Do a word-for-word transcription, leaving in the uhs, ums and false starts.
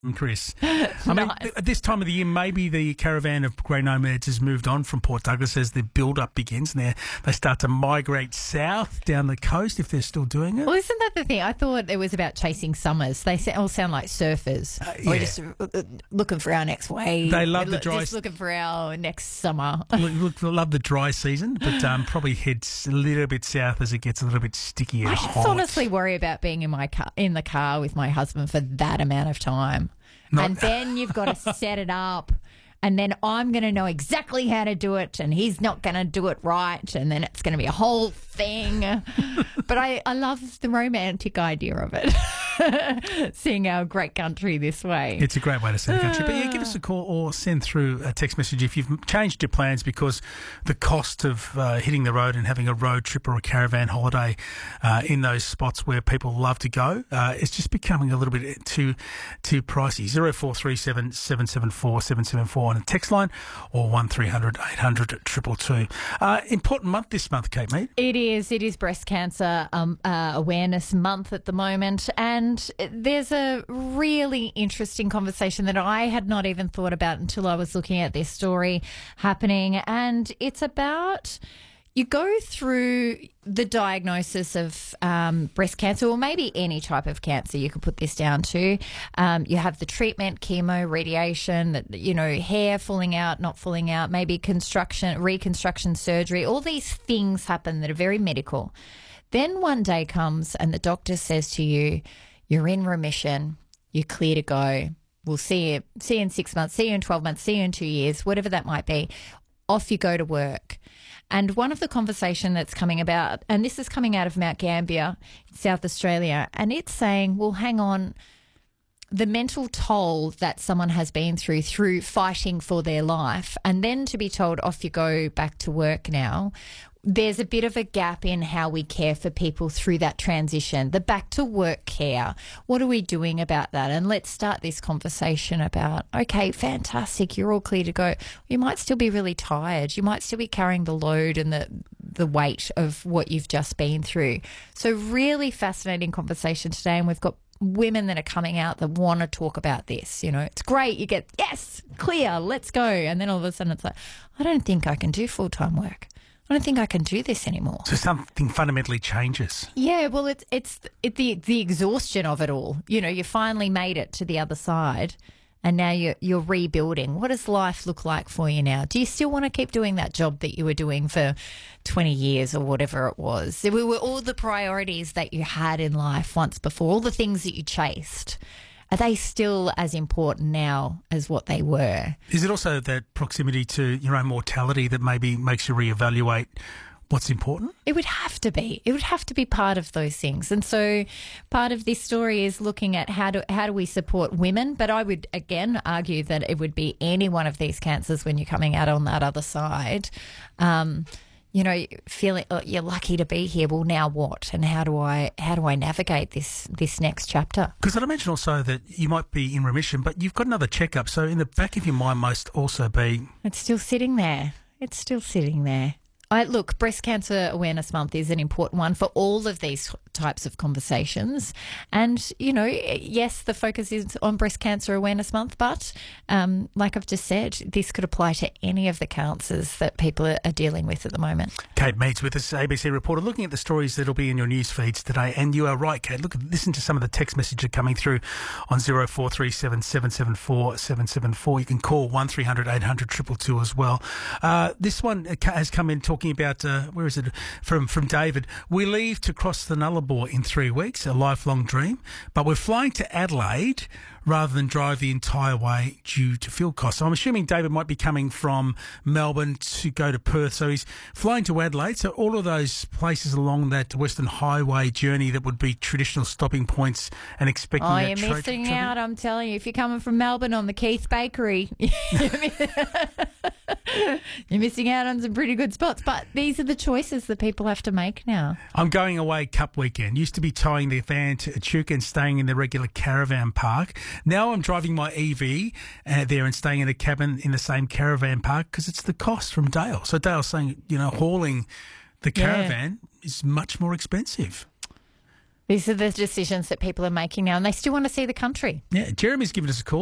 Chris. I mean, Nice. th- at this time of the year, maybe the caravan of grey nomads has moved on from Port Douglas as the build-up begins, and they they start to migrate south down the coast if they're still doing it. Well, isn't that the thing? I thought it was about chasing summers. They sa- all sound like surfers. Uh, We're yeah. just uh, looking for our next wave. They love We're the lo- dry Just s- looking for our next summer. Look, look, love the dry season, but um, probably heads a little bit south as it gets a little bit sticky and I just hot. honestly worry about being in my car, in the car with my husband for that amount of time. Not- and then you've got to set it up. And then I'm going to know exactly how to do it, and he's not going to do it right, and then it's going to be a whole thing. But I, I love the romantic idea of it, seeing our great country this way. It's a great way to see the country. But yeah, give us a call or send through a text message if you've changed your plans because the cost of uh, hitting the road and having a road trip or a caravan holiday uh, in those spots where people love to go uh, is just becoming a little bit too too pricey. zero four three seven, seven seven four, seven seven four on a text line or one three hundred, eight hundred, two two two. Uh, important month this month, Kate Mead. It is. It is Breast Cancer um, uh, Awareness Month at the moment. And there's a really interesting conversation that I had not even thought about until I was looking at this story happening. And it's about... You go through the diagnosis of um, breast cancer, or maybe any type of cancer you could put this down to. Um, you have the treatment, chemo, radiation, that, you know, hair falling out, not falling out, maybe construction, reconstruction surgery. All these things happen that are very medical. Then one day comes and the doctor says to you, you're in remission, you're clear to go. We'll see you, see you in six months, see you in twelve months, see you in two years, whatever that might be. Off you go to work. And one of the conversation that's coming about, and this is coming out of Mount Gambier, South Australia, and it's saying, well, hang on, the mental toll that someone has been through through fighting for their life, and then to be told off you go back to work now, there's a bit of a gap in how we care for people through that transition, the back to work care. What are we doing about that? And let's start this conversation about, okay, fantastic, you're all clear to go. You might still be really tired. You might still be carrying the load and the the weight of what you've just been through. So really fascinating conversation today, and we've got women that are coming out that want to talk about this. You know, it's great. You get, yes, clear, let's go. And then all of a sudden it's like, I don't think I can do full-time work. I don't think I can do this anymore. So something fundamentally changes. Yeah, well, it's it's it, the the exhaustion of it all. You know, you finally made it to the other side, and now you're you're rebuilding. What does life look like for you now? Do you still want to keep doing that job that you were doing for twenty years or whatever it was? There were all the priorities that you had in life once before, all the things that you chased. Are they still as important now as what they were? Is it also that proximity to your own mortality that maybe makes you reevaluate what's important? It would have to be. It would have to be part of those things. And so part of this story is looking at how do how do we support women, but I would again argue that it would be any one of these cancers when you're coming out on that other side. Um You know, feeling oh, you're lucky to be here. Well, now what? And how do I how do I navigate this this next chapter? Because I'd imagine also that you might be in remission, but you've got another checkup. So in the back of your mind must also be... It's still sitting there. It's still sitting there. I, look, Breast Cancer Awareness Month is an important one for all of these types of conversations. And, you know, yes, the focus is on Breast Cancer Awareness Month, but um, like I've just said, this could apply to any of the cancers that people are, are dealing with at the moment. Kate Mead's with us, A B C reporter, looking at the stories that'll be in your news feeds today. And you are right, Kate. Look, listen to some of the text messages coming through on zero four three seven, seven seven four, seven seven four. You can call one three hundred, eight hundred, two two two as well. Uh, this one has come in talking about, uh, where is it, from, from David. We leave to cross the Nullarbor in three weeks, a lifelong dream, but we're flying to Adelaide rather than drive the entire way due to fuel costs. So I'm assuming David might be coming from Melbourne to go to Perth. So he's flying to Adelaide. So all of those places along that Western Highway journey that would be traditional stopping points and expecting Oh, that you're tra- missing traffic. out, I'm telling you. If you're coming from Melbourne on the Keith Bakery, you're missing out on some pretty good spots. But these are the choices that people have to make now. I'm going away Cup weekend. Used to be towing the van to Echuca and staying in the regular caravan park. Now I'm driving my E V uh, there and staying in a cabin in the same caravan park because it's the cost from Dale. So Dale's saying, you know, hauling the Yeah. caravan is much more expensive. These are the decisions that people are making now, and they still want to see the country. Yeah, Jeremy's given us a call.